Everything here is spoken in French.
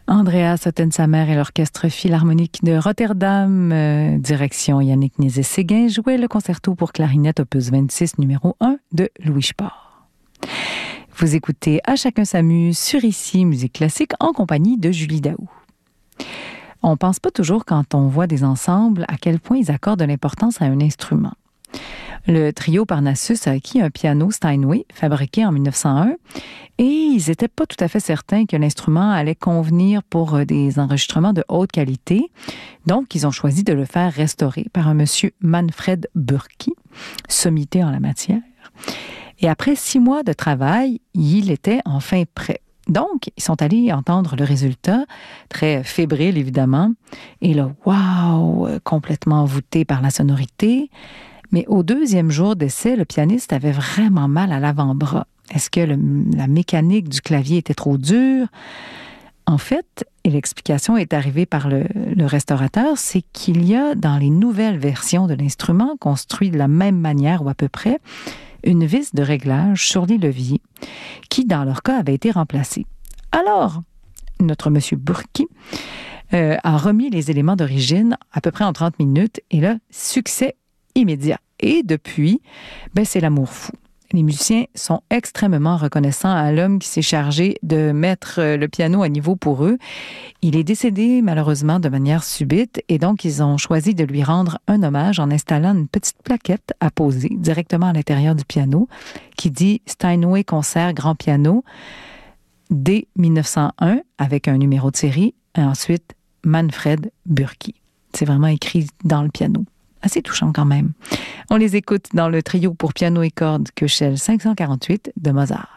Andreas Ottensamer et l'Orchestre Philharmonique de Rotterdam, direction Yannick Nézet-Séguin, jouait le concerto pour clarinette opus 26 numéro 1 de Louis Spohr. Vous écoutez À chacun s'amuse sur ICI Musique classique en compagnie de Julie Daou. On ne pense pas toujours quand on voit des ensembles à quel point ils accordent de l'importance à un instrument. Le trio Parnassus a acquis un piano Steinway fabriqué en 1901 et ils n'étaient pas tout à fait certains que l'instrument allait convenir pour des enregistrements de haute qualité. Donc, ils ont choisi de le faire restaurer par un monsieur Manfred Bürki, sommité en la matière. Et après 6 mois de travail, il était enfin prêt. Donc, ils sont allés entendre le résultat, très fébrile évidemment, et là, waouh, complètement envoûté par la sonorité. Mais au 2e jour d'essai, le pianiste avait vraiment mal à l'avant-bras. Est-ce que la mécanique du clavier était trop dure? En fait, et l'explication est arrivée par le restaurateur, c'est qu'il y a dans les nouvelles versions de l'instrument, construit de la même manière ou à peu près, une vis de réglage sur les leviers qui, dans leur cas, avait été remplacée. Alors, notre monsieur Bürki a remis les éléments d'origine à peu près en 30 minutes et là, succès immédiat. Et depuis, c'est l'amour fou. Les musiciens sont extrêmement reconnaissants à l'homme qui s'est chargé de mettre le piano à niveau pour eux. Il est décédé malheureusement de manière subite et donc ils ont choisi de lui rendre un hommage en installant une petite plaquette à poser directement à l'intérieur du piano qui dit Steinway Concert Grand Piano dès 1901 avec un numéro de série et ensuite Manfred Bürki. C'est vraiment écrit dans le piano. Assez touchant quand même. On les écoute dans le trio pour piano et cordes Köchel 548 de Mozart.